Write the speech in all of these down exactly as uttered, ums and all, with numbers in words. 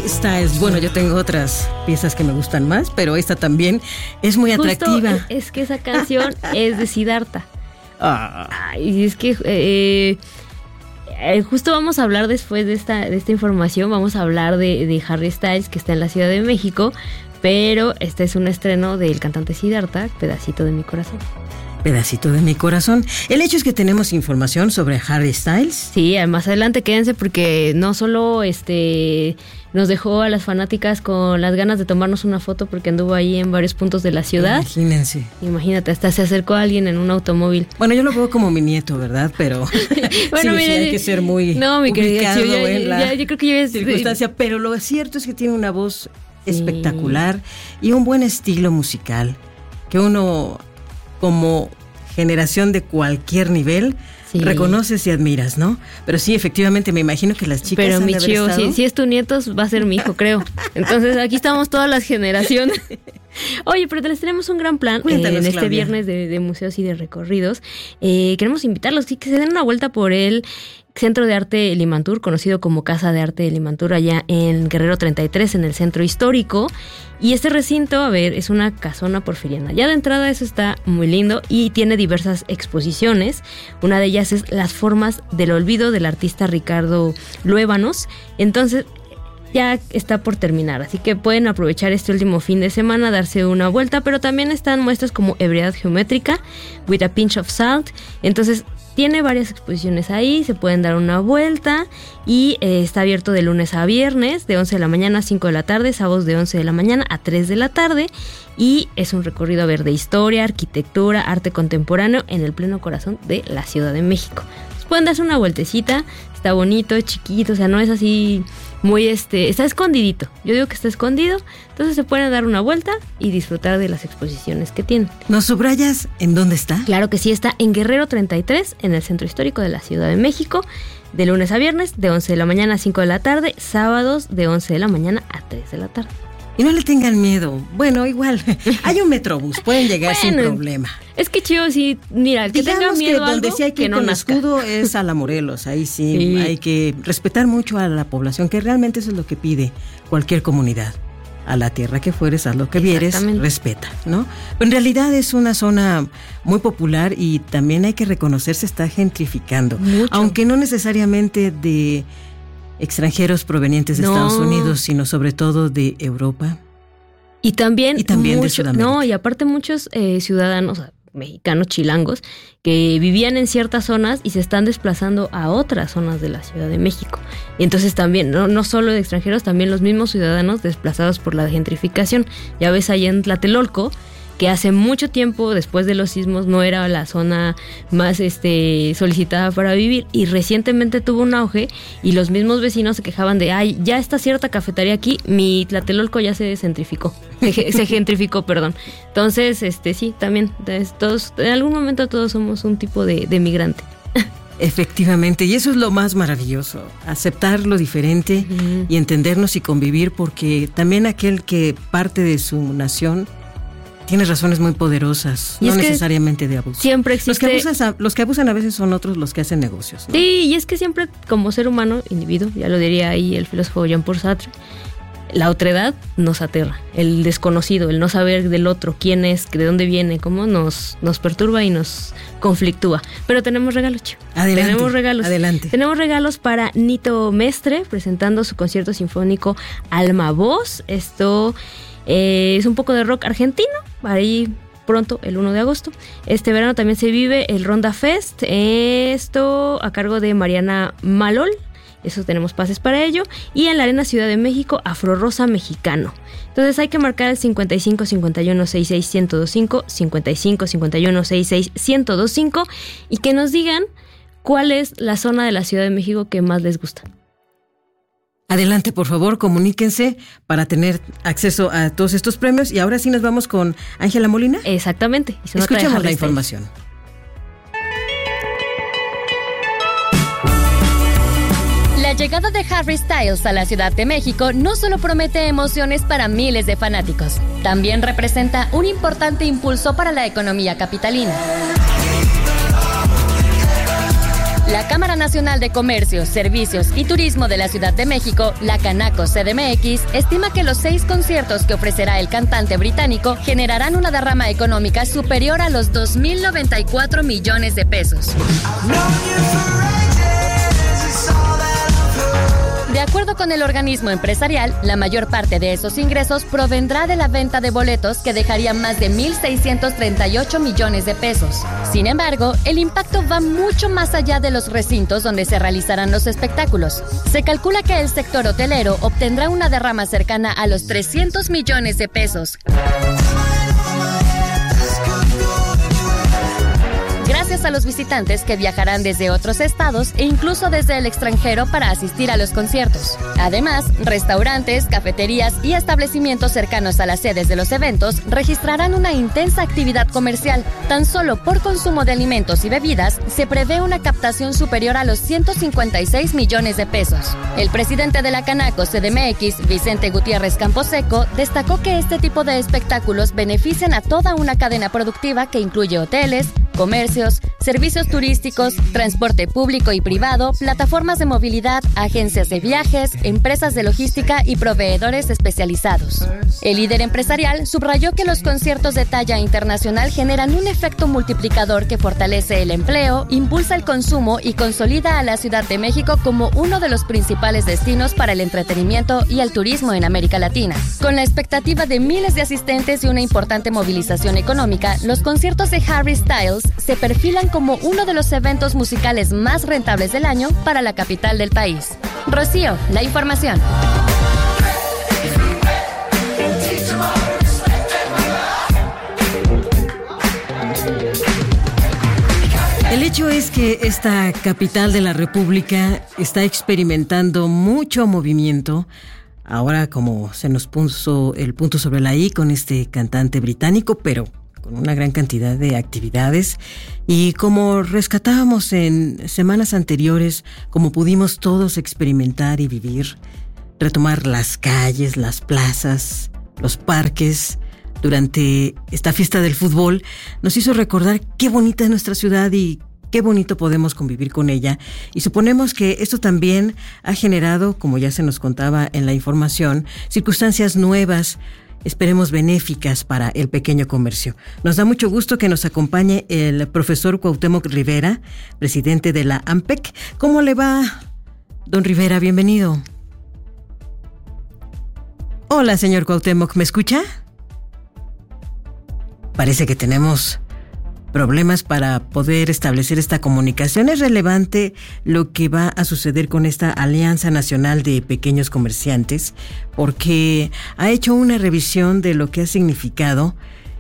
Styles. Bueno, yo tengo otras piezas que me gustan más, pero esta también es muy Justo atractiva. Es, es que esa canción es de Siddhartha. Ah. Ay, es que eh, eh, justo vamos a hablar después de esta, de esta información, vamos a hablar de, de Harry Styles, que está en la Ciudad de México, pero este es un estreno del cantante Siddhartha, Pedacito de mi corazón. Pedacito de mi corazón. El hecho es que tenemos información sobre Harry Styles. Sí, más adelante quédense porque no solo este nos dejó a las fanáticas con las ganas de tomarnos una foto porque anduvo ahí en varios puntos de la ciudad. Imagínense. Imagínate, hasta se acercó a alguien en un automóvil. Bueno, yo lo veo como mi nieto, ¿verdad? Pero bueno, sí, mire, sí, hay que ser muy no, mi querida, ubicado yo, yo, en la ya, yo creo que yo es, circunstancia. Pero lo cierto es que tiene una voz espectacular y un buen estilo musical que uno, como generación de cualquier nivel, sí, reconoces y admiras, ¿no? Pero sí, efectivamente, me imagino que las chicas. Pero mi chío, si, si es tu nieto, va a ser mi hijo, creo. Entonces aquí estamos todas las generaciones. Oye, pero les tenemos un gran plan eh, en este Claudia. viernes de, de museos y de recorridos. Eh, queremos invitarlos que se den una vuelta por el Centro de Arte Limantur, conocido como Casa de Arte de Limantur, allá en Guerrero treinta y tres, en el centro histórico. Y este recinto, a ver, es una casona porfiriana. Ya de entrada eso está muy lindo y tiene diversas exposiciones. Una de ellas es Las formas del olvido, del artista Ricardo Luébanos. Entonces ya está por terminar, así que pueden aprovechar este último fin de semana, darse una vuelta, pero también están muestras como Ebriedad Geométrica, With a Pinch of Salt. Entonces tiene varias exposiciones ahí, se pueden dar una vuelta y eh, está abierto de lunes a viernes, de once de la mañana a cinco de la tarde, sábados de once de la mañana a tres de la tarde, y es un recorrido a ver de historia, arquitectura, arte contemporáneo en el pleno corazón de la Ciudad de México. Entonces pueden darse una vueltecita, está bonito, es chiquito, o sea, no es así muy, este, está escondidito. Yo digo que está escondido, entonces se pueden dar una vuelta y disfrutar de las exposiciones que tienen. ¿Nos subrayas en dónde está? Claro que sí, está en Guerrero treinta y tres, en el centro histórico de la Ciudad de México, de lunes a viernes, de once de la mañana a cinco de la tarde, sábados de once de la mañana a tres de la tarde. Y no le tengan miedo. Bueno, igual, hay un metrobús, pueden llegar bueno, sin problema. Es que chido, sí, mira, el que Digamos tenga miedo que donde algo, sí hay que, que ir no con nazca. escudo es a la Morelos, ahí sí, sí, hay que respetar mucho a la población, que realmente eso es lo que pide cualquier comunidad. A la tierra que fueres, haz lo que vieres, respeta, ¿no? Pero en realidad es una zona muy popular y también hay que reconocer se está gentrificando, mucho. Aunque no necesariamente de extranjeros provenientes de no. Estados Unidos, sino sobre todo de Europa. Y también, y también mucho, de Sudamérica. No, y aparte muchos eh, ciudadanos mexicanos chilangos que vivían en ciertas zonas y se están desplazando a otras zonas de la Ciudad de México. Y entonces también, no, no solo de extranjeros, también los mismos ciudadanos desplazados por la gentrificación. Ya ves allá en Tlatelolco, que hace mucho tiempo, después de los sismos, no era la zona más este, solicitada para vivir, y recientemente tuvo un auge, y los mismos vecinos se quejaban de, ay, ya está cierta cafetería aquí, mi Tlatelolco ya se gentrificó, se gentrificó, perdón. Entonces, este sí, también, todos, en algún momento todos somos un tipo de, de migrante. Efectivamente, y eso es lo más maravilloso, aceptar lo diferente uh-huh. y entendernos y convivir, porque también aquel que parte de su nación tiene razones muy poderosas, y no necesariamente de abuso. Siempre existe. Los que, abusan, los que abusan a veces son otros los que hacen negocios, ¿no? Sí, y es que siempre como ser humano, individuo, ya lo diría ahí el filósofo Jean-Paul Sartre, la otredad nos aterra, el desconocido, el no saber del otro, quién es, de dónde viene, cómo nos, nos perturba y nos conflictúa. Pero tenemos regalos, Chivo. Adelante. Tenemos regalos. Adelante. Tenemos regalos para Nito Mestre, presentando su concierto sinfónico Alma Voz. Esto eh, es un poco de rock argentino, ahí pronto, el primero de agosto. Este verano también se vive el Ronda Fest, esto a cargo de Mariana Malol. Eso tenemos pases para ello. Y en la Arena Ciudad de México, Afro Rosa Mexicano. Entonces hay que marcar el cincuenta y cinco, cincuenta y uno, sesenta y seis, ciento veinticinco, cincuenta y cinco, cincuenta y uno, sesenta y seis, ciento veinticinco, y que nos digan cuál es la zona de la Ciudad de México que más les gusta. Adelante, por favor, comuníquense para tener acceso a todos estos premios. Y ahora sí nos vamos con Ángela Molina. Exactamente. Escuchemos la información. La llegada de Harry Styles a la Ciudad de México no solo promete emociones para miles de fanáticos, también representa un importante impulso para la economía capitalina. La Cámara Nacional de Comercio, Servicios y Turismo de la Ciudad de México, la Canaco C D M X, estima que los seis conciertos que ofrecerá el cantante británico generarán una derrama económica superior a los dos mil noventa y cuatro millones de pesos. De acuerdo con el organismo empresarial, la mayor parte de esos ingresos provendrá de la venta de boletos, que dejaría más de mil seiscientos treinta y ocho millones de pesos. Sin embargo, el impacto va mucho más allá de los recintos donde se realizarán los espectáculos. Se calcula que el sector hotelero obtendrá una derrama cercana a los trescientos millones de pesos. Gracias a los visitantes que viajarán desde otros estados e incluso desde el extranjero para asistir a los conciertos. Además, restaurantes, cafeterías y establecimientos cercanos a las sedes de los eventos registrarán una intensa actividad comercial. Tan solo por consumo de alimentos y bebidas se prevé una captación superior a los ciento cincuenta y seis millones de pesos. El presidente de la Canaco C D M X, Vicente Gutiérrez Camposeco, destacó que este tipo de espectáculos benefician a toda una cadena productiva que incluye hoteles, comercios, servicios turísticos, transporte público y privado, plataformas de movilidad, agencias de viajes, empresas de logística y proveedores especializados. El líder empresarial subrayó que los conciertos de talla internacional generan un efecto multiplicador que fortalece el empleo, impulsa el consumo y consolida a la Ciudad de México como uno de los principales destinos para el entretenimiento y el turismo en América Latina. Con la expectativa de miles de asistentes y una importante movilización económica, los conciertos de Harry Styles se perfilan como uno de los eventos musicales más rentables del año para la capital del país. Rocío, la información. El hecho es que esta capital de la República está experimentando mucho movimiento. Ahora, como se nos puso el punto sobre la I con este cantante británico, pero con una gran cantidad de actividades, y como rescatábamos en semanas anteriores, como pudimos todos experimentar y vivir, retomar las calles, las plazas, los parques durante esta fiesta del fútbol, nos hizo recordar qué bonita es nuestra ciudad y qué bonito podemos convivir con ella. Y suponemos que esto también ha generado, como ya se nos contaba en la información, circunstancias nuevas, esperemos benéficas para el pequeño comercio. Nos da mucho gusto que nos acompañe el profesor Cuauhtémoc Rivera, presidente de la AMPEC. ¿Cómo le va, don Rivera? Bienvenido. Hola, señor Cuauhtémoc, ¿me escucha? Parece que tenemos problemas para poder establecer esta comunicación. Es relevante lo que va a suceder con esta Alianza Nacional de Pequeños Comerciantes, porque ha hecho una revisión de lo que ha significado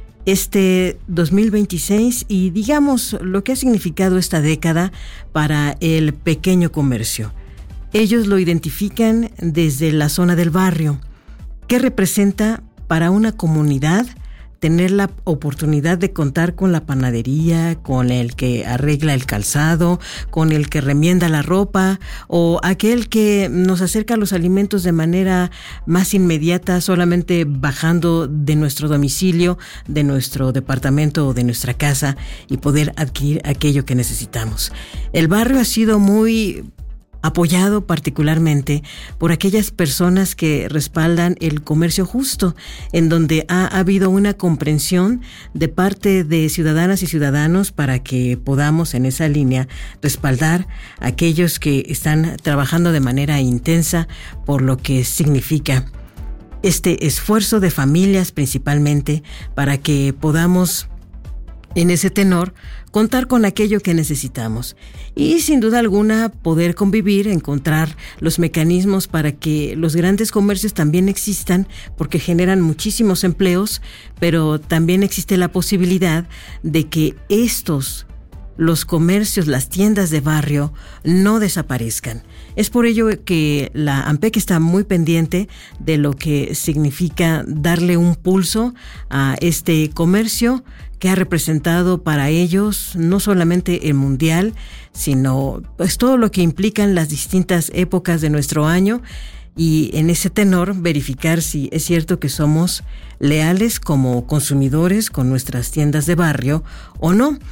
este dos mil veintiséis y, digamos, lo que ha significado esta década para el pequeño comercio. Ellos lo identifican desde la zona del barrio. ¿Qué representa para una comunidad tener la oportunidad de contar con la panadería, con el que arregla el calzado, con el que remienda la ropa, o aquel que nos acerca los alimentos de manera más inmediata, solamente bajando de nuestro domicilio, de nuestro departamento o de nuestra casa, y poder adquirir aquello que necesitamos? El barrio ha sido muy apoyado particularmente por aquellas personas que respaldan el comercio justo, en donde ha habido una comprensión de parte de ciudadanas y ciudadanos para que podamos en esa línea respaldar a aquellos que están trabajando de manera intensa por lo que significa este esfuerzo de familias principalmente para que podamos en ese tenor contar con aquello que necesitamos y sin duda alguna poder convivir, encontrar los mecanismos para que los grandes comercios también existan, porque generan muchísimos empleos, pero también existe la posibilidad de que estos, los comercios, las tiendas de barrio, no desaparezcan. Es por ello que la AMPEC está muy pendiente de lo que significa darle un pulso a este comercio que ha representado para ellos no solamente el mundial, sino pues todo lo que implican las distintas épocas de nuestro año, y en ese tenor verificar si es cierto que somos leales como consumidores con nuestras tiendas de barrio o no.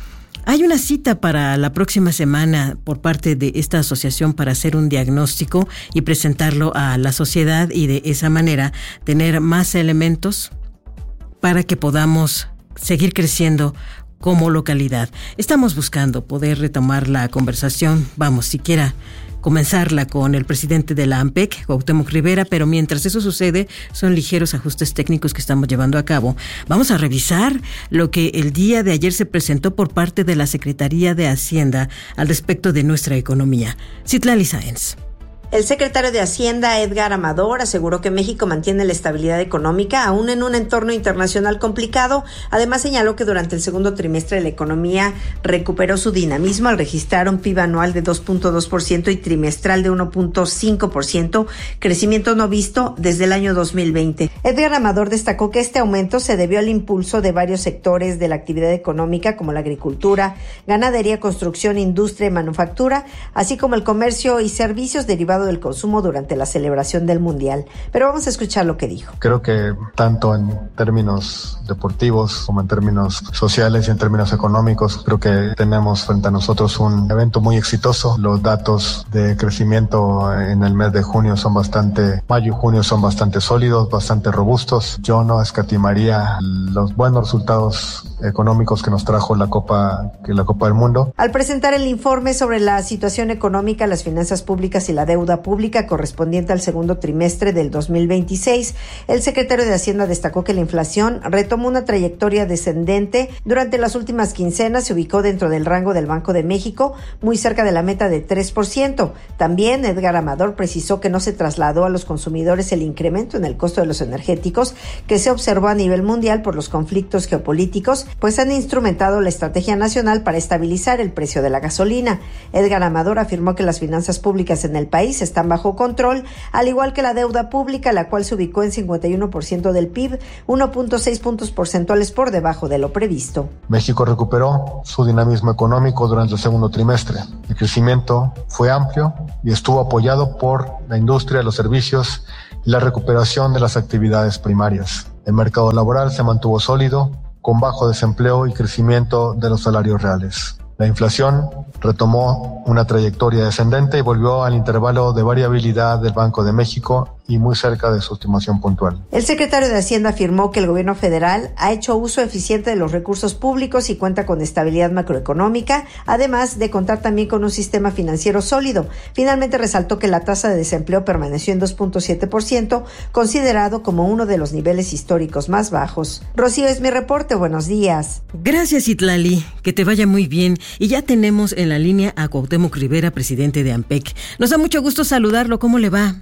Hay una cita para la próxima semana por parte de esta asociación para hacer un diagnóstico y presentarlo a la sociedad y de esa manera tener más elementos para que podamos seguir creciendo como localidad. Estamos buscando poder retomar la conversación, vamos, siquiera comenzarla con el presidente de la AMPEC, Cuauhtémoc Rivera, pero mientras eso sucede, son ligeros ajustes técnicos que estamos llevando a cabo. Vamos a revisar lo que el día de ayer se presentó por parte de la Secretaría de Hacienda al respecto de nuestra economía. Citlali Sáenz. El secretario de Hacienda, Edgar Amador, aseguró que México mantiene la estabilidad económica aún en un entorno internacional complicado. Además, señaló que durante el segundo trimestre la economía recuperó su dinamismo al registrar un P I B anual de dos punto dos por ciento y trimestral de uno punto cinco por ciento, crecimiento no visto desde el año dos mil veinte. Edgar Amador destacó que este aumento se debió al impulso de varios sectores de la actividad económica como la agricultura, ganadería, construcción, industria y manufactura, así como el comercio y servicios derivados del consumo durante la celebración del Mundial. Pero vamos a escuchar lo que dijo. Creo que tanto en términos deportivos como en términos sociales y en términos económicos, creo que tenemos frente a nosotros un evento muy exitoso. Los datos de crecimiento en el mes de junio son bastante, mayo y junio son bastante sólidos, bastante robustos. Yo no escatimaría los buenos resultados económicos que nos trajo la Copa, que la Copa del Mundo. Al presentar el informe sobre la situación económica, las finanzas públicas y la deuda pública correspondiente al segundo trimestre del dos mil veintiséis, el secretario de Hacienda destacó que la inflación retomó una trayectoria descendente. Durante las últimas quincenas se ubicó dentro del rango del Banco de México, muy cerca de la meta de tres por ciento. También Edgar Amador precisó que no se trasladó a los consumidores el incremento en el costo de los energéticos que se observó a nivel mundial por los conflictos geopolíticos, pues han instrumentado la estrategia nacional para estabilizar el precio de la gasolina. Edgar Amador afirmó que las finanzas públicas en el país están bajo control, al igual que la deuda pública, la cual se ubicó en cincuenta y uno por ciento del P I B, uno punto seis puntos porcentuales por debajo de lo previsto. México recuperó su dinamismo económico durante el segundo trimestre. El crecimiento fue amplio y estuvo apoyado por la industria, los servicios y la recuperación de las actividades primarias. El mercado laboral se mantuvo sólido, con bajo desempleo y crecimiento de los salarios reales. La inflación retomó una trayectoria descendente y volvió al intervalo de variabilidad del Banco de México y muy cerca de su estimación puntual. El secretario de Hacienda afirmó que el gobierno federal ha hecho uso eficiente de los recursos públicos y cuenta con estabilidad macroeconómica, además de contar también con un sistema financiero sólido. Finalmente resaltó que la tasa de desempleo permaneció en dos punto siete por ciento, considerado como uno de los niveles históricos más bajos. Rocío, es mi reporte. Buenos días. Gracias, Citlali. Que te vaya muy bien. Y ya tenemos en la línea a Cuauhtémoc Rivera, presidente de AMPEC. Nos da mucho gusto saludarlo. ¿Cómo le va?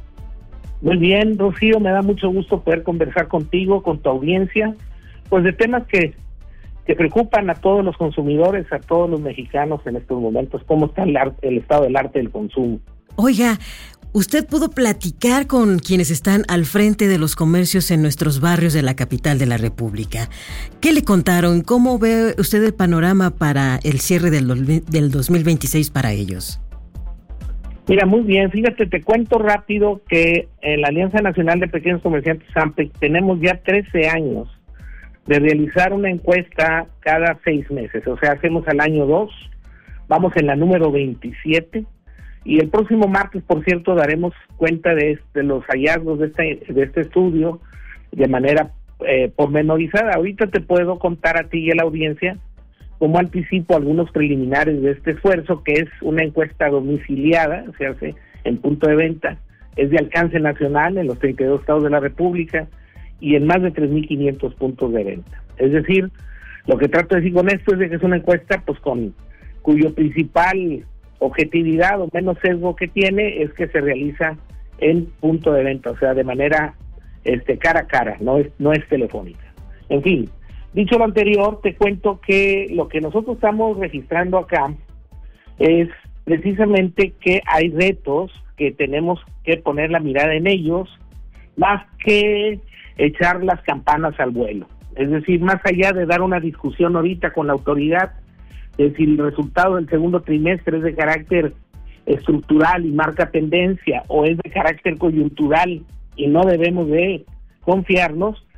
Muy bien, Rocío, me da mucho gusto poder conversar contigo, con tu audiencia, pues de temas que, que preocupan a todos los consumidores, a todos los mexicanos en estos momentos, cómo está el, arte, el estado del arte del consumo. Oiga, ¿usted pudo platicar con quienes están al frente de los comercios en nuestros barrios de la capital de la República? ¿Qué le contaron? ¿Cómo ve usted el panorama para el cierre del, del dos mil veintiséis para ellos? Mira, muy bien, fíjate, te cuento rápido que en la Alianza Nacional de Pequeños Comerciantes AMPEC tenemos ya trece años de realizar una encuesta cada seis meses, o sea, hacemos al año dos, vamos en la número veintisiete, y el próximo martes, por cierto, daremos cuenta de, de los hallazgos de este, de este estudio de manera eh, pormenorizada. Ahorita te puedo contar a ti y a la audiencia como anticipo algunos preliminares de este esfuerzo, que es una encuesta domiciliada, se hace en punto de venta, es de alcance nacional en los treinta y dos estados de la República y en más de tres mil quinientos puntos de venta. Es decir, lo que trato de decir con esto es de que es una encuesta pues con cuyo principal objetividad o menos sesgo que tiene es que se realiza en punto de venta, o sea, de manera este cara a cara, no es, no es telefónica. En fin, dicho lo anterior, te cuento que lo que nosotros estamos registrando acá es precisamente que hay retos que tenemos que poner la mirada en ellos, más que echar las campanas al vuelo. Es decir, más allá de dar una discusión ahorita con la autoridad, de si el resultado del segundo trimestre es de carácter estructural y marca tendencia, o es de carácter coyuntural y no debemos de confiarnos,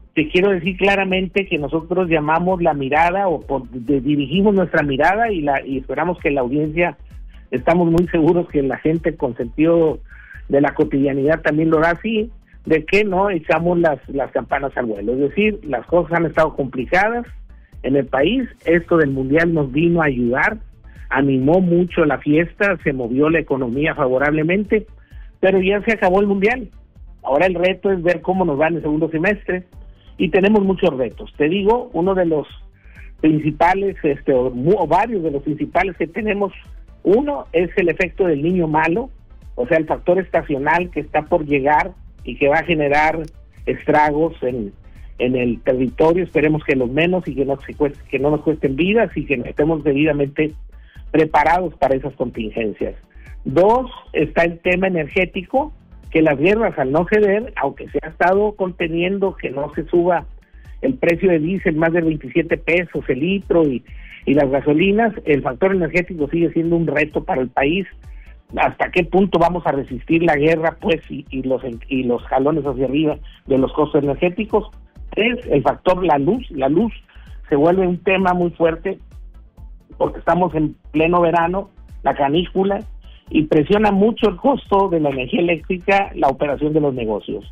te quiero decir claramente que nosotros llamamos la mirada o por, de, dirigimos nuestra mirada y, la, y esperamos que la audiencia, estamos muy seguros que la gente con sentido de la cotidianidad también lo hará así, de que no echamos las, las campanas al vuelo. Es decir, las cosas han estado complicadas en el país, esto del Mundial nos vino a ayudar, animó mucho la fiesta, se movió la economía favorablemente, pero ya se acabó el Mundial. Ahora el reto es ver cómo nos va en el segundo semestre y tenemos muchos retos. Te digo, uno de los principales, este, o, o varios de los principales que tenemos, uno es el efecto del niño malo, o sea, el factor estacional que está por llegar y que va a generar estragos en, en el territorio. Esperemos que los menos y que no, se cueste, que no nos cuesten vidas y que estemos debidamente preparados para esas contingencias. Dos, está el tema energético, que las guerras al no ceder, aunque se ha estado conteniendo que no se suba el precio de diésel más de veintisiete pesos el litro y, y las gasolinas, el factor energético sigue siendo un reto para el país. ¿Hasta qué punto vamos a resistir la guerra, pues, y, y los y los jalones hacia arriba de los costos energéticos? Tres, el factor la luz. La luz se vuelve un tema muy fuerte porque estamos en pleno verano, la canícula, y presiona mucho el costo de la energía eléctrica, la operación de los negocios.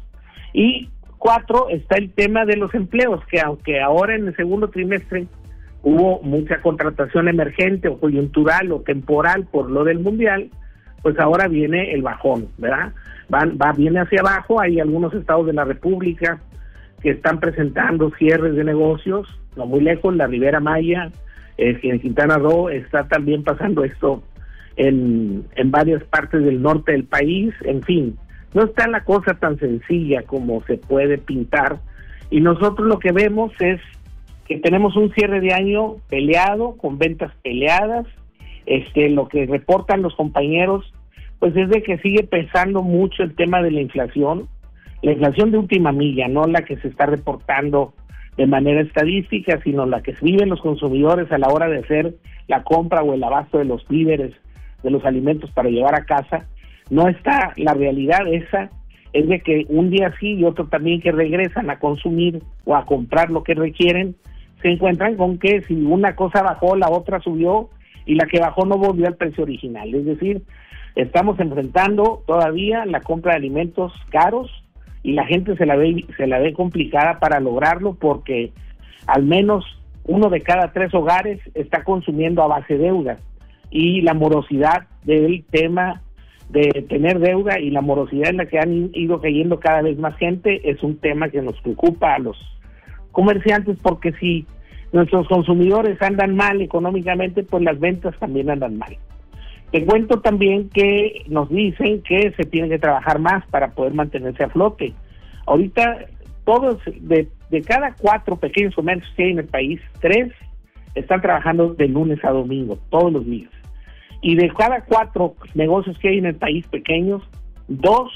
Y cuatro, está el tema de los empleos, que aunque ahora en el segundo trimestre hubo mucha contratación emergente o coyuntural o temporal por lo del Mundial, pues ahora viene el bajón, ¿verdad? Va, va viene hacia abajo. Hay algunos estados de la República que están presentando cierres de negocios, no muy lejos, la Ribera Maya, eh, en Quintana Roo está también pasando esto en, en varias partes del norte del país. En fin, no está la cosa tan sencilla como se puede pintar, y nosotros lo que vemos es que tenemos un cierre de año peleado, con ventas peleadas. Este, lo que reportan los compañeros, pues es de que sigue pesando mucho el tema de la inflación, la inflación de última milla, no la que se está reportando de manera estadística, sino la que viven los consumidores a la hora de hacer la compra o el abasto de los víveres, de los alimentos para llevar a casa. No está, la realidad esa es de que un día sí y otro también que regresan a consumir o a comprar lo que requieren, se encuentran con que si una cosa bajó, la otra subió, y la que bajó no volvió al precio original. Es decir, estamos enfrentando todavía la compra de alimentos caros y la gente se la ve se la ve complicada para lograrlo, porque al menos uno de cada tres hogares está consumiendo a base de deuda, y la morosidad del tema de tener deuda y la morosidad en la que han ido cayendo cada vez más gente es un tema que nos preocupa a los comerciantes, porque si nuestros consumidores andan mal económicamente, pues las ventas también andan mal. Te cuento también que nos dicen que se tiene que trabajar más para poder mantenerse a flote. Ahorita, todos, de, de cada cuatro pequeños comercios que hay en el país, tres están trabajando de lunes a domingo, todos los días. Y de cada cuatro negocios que hay en el país pequeños, dos,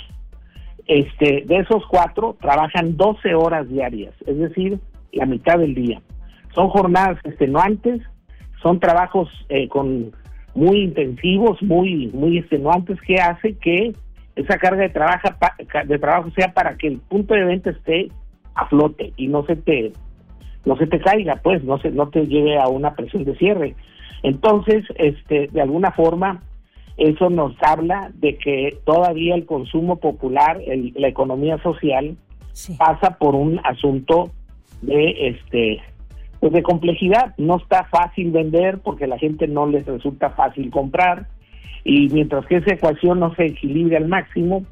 este, de esos cuatro trabajan doce horas diarias, es decir, la mitad del día. Son jornadas extenuantes, son trabajos eh, con muy intensivos, muy muy extenuantes, que hace que esa carga de trabajo de trabajo sea para que el punto de venta esté a flote y no se te no se te caiga, pues no se no te lleve a una presión de cierre. Entonces, este, de alguna forma, eso nos habla de que todavía el consumo popular, el, la economía social, sí, pasa por un asunto de este pues de complejidad. No está fácil vender porque a la gente no les resulta fácil comprar, y mientras que esa ecuación no se equilibre al máximo,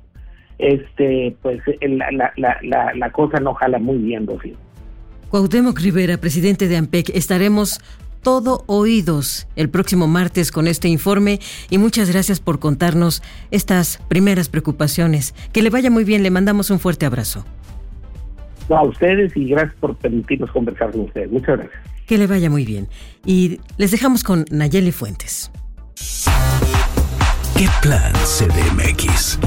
este pues la, la, la, la, la cosa no jala muy bien, Rocío. Cuauhtémoc Rivera, presidente de AMPEC, estaremos todo oídos el próximo martes con este informe, y muchas gracias por contarnos estas primeras preocupaciones. Que le vaya muy bien, le mandamos un fuerte abrazo. No, a ustedes, y gracias por permitirnos conversar con ustedes. Muchas gracias. Que le vaya muy bien. Y les dejamos con Nayeli Fuentes. ¿Qué plan C D M X?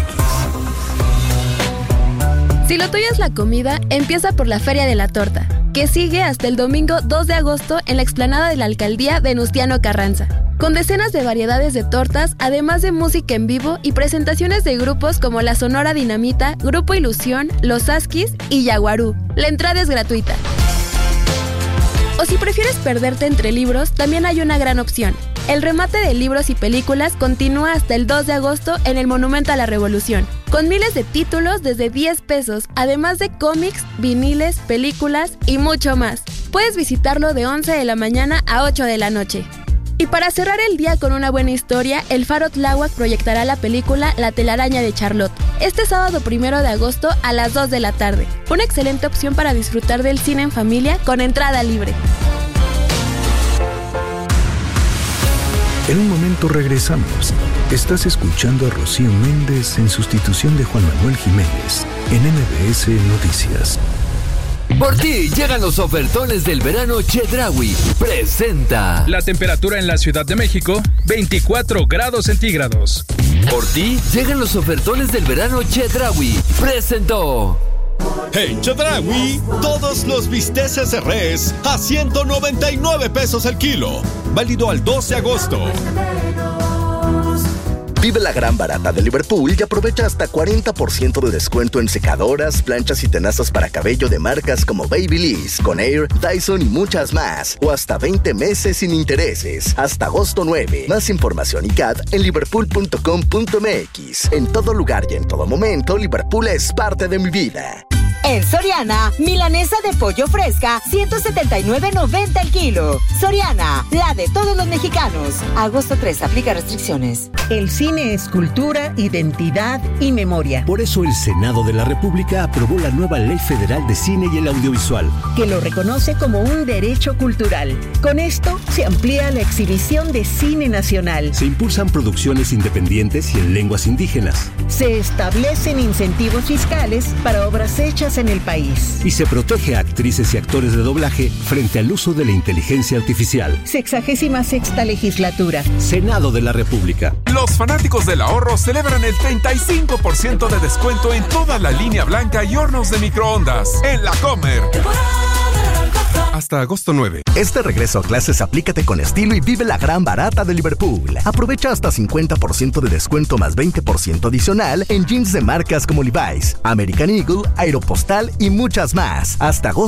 Si lo tuyo es la comida, empieza por la Feria de la Torta, que sigue hasta el domingo dos de agosto en la explanada de la Alcaldía Venustiano Carranza. con decenas de variedades de tortas, además de música en vivo y presentaciones de grupos como la Sonora Dinamita, Grupo Ilusión, Los Askis y Yaguarú. La entrada es gratuita. O si prefieres perderte entre libros, también hay una gran opción. El remate de libros y películas continúa hasta el dos de agosto en el Monumento a la Revolución, con miles de títulos desde diez pesos, además de cómics, viniles, películas y mucho más. Puedes visitarlo de once de la mañana a ocho de la noche. Y para cerrar el día con una buena historia, el Faro Tláhuac proyectará la película La telaraña de Charlotte, este sábado primero de agosto a las dos de la tarde. Una excelente opción para disfrutar del cine en familia con entrada libre. En un momento regresamos. Estás escuchando a Rocío Méndez en sustitución de Juan Manuel Jiménez en M B S Noticias. Por ti llegan los ofertones del verano Chedraui. Presenta. La temperatura en la Ciudad de México, veinticuatro grados centígrados. Por ti llegan los ofertones del verano Chedraui. Presentó. En Chedraui, todos los bisteces de res a ciento noventa y nueve pesos el kilo. Válido al dos de agosto. Vive la gran barata de Liverpool y aprovecha hasta cuarenta por ciento de descuento en secadoras, planchas y tenazas para cabello de marcas como Babyliss, Conair, Dyson y muchas más. O hasta veinte meses sin intereses. Hasta agosto nueve. Más información y C A D en liverpool punto com punto m x. En todo lugar y en todo momento, Liverpool es parte de mi vida. En Soriana, milanesa de pollo fresca, ciento setenta y nueve noventa el kilo. Soriana, la de todos los mexicanos. Agosto tres, aplica restricciones. El cine es cultura, identidad y memoria. Por eso el Senado de la República aprobó la nueva Ley Federal de Cine y el Audiovisual, que lo reconoce como un derecho cultural. Con esto se amplía la exhibición de cine nacional. Se impulsan producciones independientes y en lenguas indígenas. Se establecen incentivos fiscales para obras hechas en el país. Y se protege a actrices y actores de doblaje frente al uso de la inteligencia artificial. Sexagésima sexta legislatura. Senado de la República. Los fanáticos del ahorro celebran el treinta y cinco por ciento de descuento en toda la línea blanca y hornos de microondas en La Comer. Hasta agosto nueve. Este regreso a clases aplícate con estilo y vive la gran barata de Liverpool. Aprovecha hasta cincuenta por ciento de descuento más veinte por ciento adicional en jeans de marcas como Levi's, American Eagle, Aeropostal y muchas más. Hasta agosto